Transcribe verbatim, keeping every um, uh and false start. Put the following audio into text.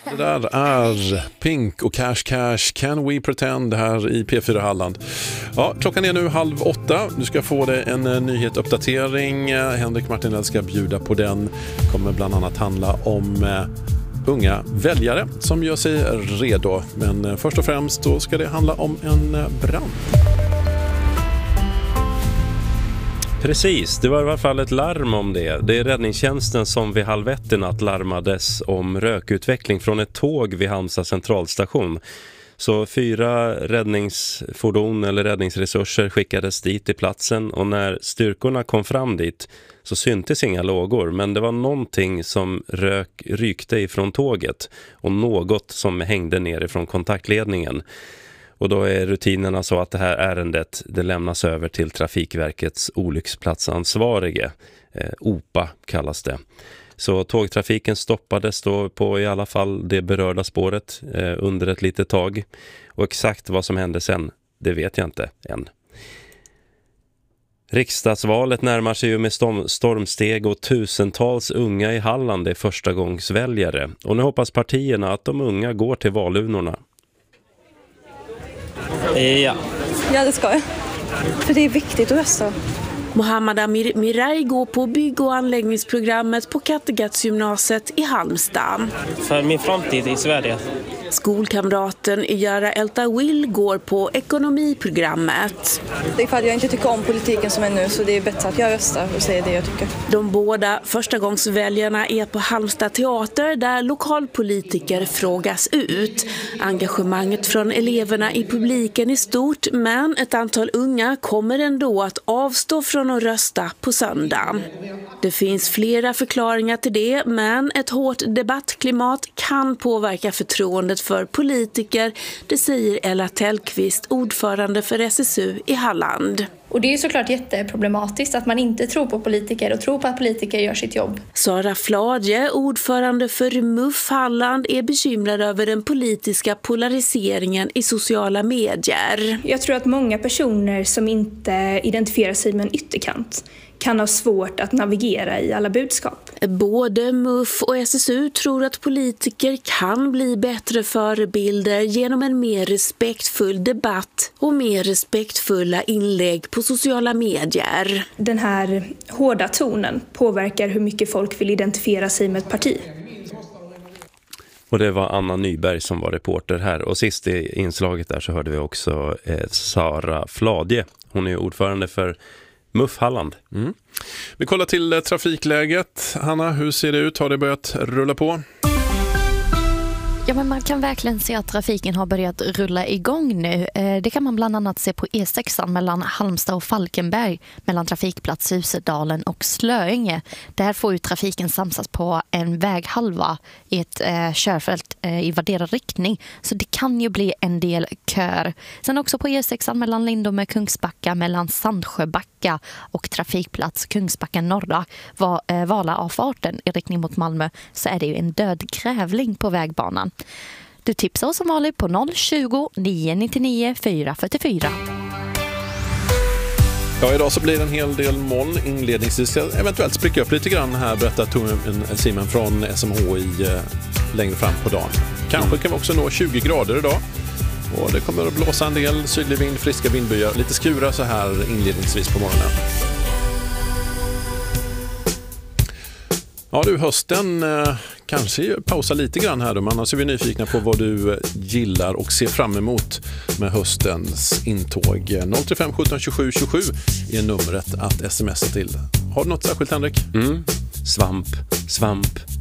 Det där är Pink och Cash Cash, Can We Pretend här i P fyra Halland. Ja, klockan är nu halv åtta. Du ska få det en nyhetsuppdatering. Henrik Martinell ska bjuda på den. Kommer bland annat handla om eh, unga väljare som gör sig redo. Men eh, först och främst då ska det handla om en eh, brand. Precis, det var i alla fall ett larm om det. Det är räddningstjänsten som vid halv ett i natt larmades om rökutveckling från ett tåg vid Halmstad centralstation. Så fyra räddningsfordon eller räddningsresurser skickades dit till platsen, och när styrkorna kom fram dit så syntes inga lågor, men det var någonting som rök, rykte ifrån tåget och något som hängde ner ifrån kontaktledningen. Och då är rutinerna så att det här ärendet det lämnas över till Trafikverkets olycksplatsansvarige. Eh, O P A kallas det. Så tågtrafiken stoppades då på i alla fall det berörda spåret eh, under ett litet tag. Och exakt vad som hände sen, det vet jag inte än. Riksdagsvalet närmar sig ju med stormsteg och tusentals unga i Halland är förstagångsväljare. Och nu hoppas partierna att de unga går till valurnorna. Ja. Ja, det ska jag. För det är viktigt att rösta. Mohammad Amir Mirai går på bygg- och anläggningsprogrammet på Kattegattsgymnasiet i Halmstad. För min framtid i Sverige. Skolkamraten Yara Eltawil går på ekonomiprogrammet. Det är för att jag inte tycker om politiken som är nu, så det är bättre att jag röstar och säger det jag tycker. De båda förstagångsväljarna är på Halmstad teater där lokalpolitiker frågas ut. Engagemanget från eleverna i publiken är stort, men ett antal unga kommer ändå att avstå från att rösta på söndag. Det finns flera förklaringar till det, men ett hårt debattklimat kan påverka förtroendet för politiker, det säger Ella Tellqvist, ordförande för S S U i Halland. Och det är såklart jätteproblematiskt att man inte tror på politiker och tror på att politiker gör sitt jobb. Sara Fladje, ordförande för M U F Halland, är bekymrad över den politiska polariseringen i sociala medier. Jag tror att många personer som inte identifierar sig med en ytterkant kan ha svårt att navigera i alla budskap. Både M U F och S S U tror att politiker kan bli bättre förebilder genom en mer respektfull debatt och mer respektfulla inlägg på sociala medier. Den här hårda tonen påverkar hur mycket folk vill identifiera sig med ett parti. Och det var Anna Nyberg som var reporter här. Och sist i inslaget där så hörde vi också eh, Sara Fladje. Hon är ordförande för M U F Halland. Mm. Vi kollar till eh, trafikläget. Hanna, hur ser det ut? Har det börjat rulla på? Ja, men man kan verkligen se att trafiken har börjat rulla igång nu. Det kan man bland annat se på E sex mellan Halmstad och Falkenberg, mellan trafikplats Husedalen och Slöinge. Där får ju trafiken samsas på en väghalva i ett eh, körfält eh, i vardera riktning. Så det kan ju bli en del kör. Sen också på E sex mellan Lindome och Kungsbacka, mellan Sandsjöbacka och trafikplats Kungsbacka norra, var, eh, Vala-avfarten i riktning mot Malmö, så är det ju en död grävling på vägbanan. Du tipsar oss som vanligt på noll tjugo, nio nittionio, fyra fyrtiofyra. Ja, idag så blir det en hel del moln inledningsvis. Eventuellt spricka upp lite grann här, berättar Torbjörn Simon från S M H I eh, längre fram på dagen. Kanske kan vi också nå tjugo grader idag. Och det kommer att blåsa en del sydlig vind, friska vindbyar, lite skura så här inledningsvis på morgonen. Ja du, hösten eh, kanske pausa lite grann här då, men annars är vi nyfikna på vad du gillar och ser fram emot med höstens intåg. noll tre fem sjutton tjugosju tjugosju är numret att smsa till. Har du något särskilt, Henrik? Mm. Svamp, svamp,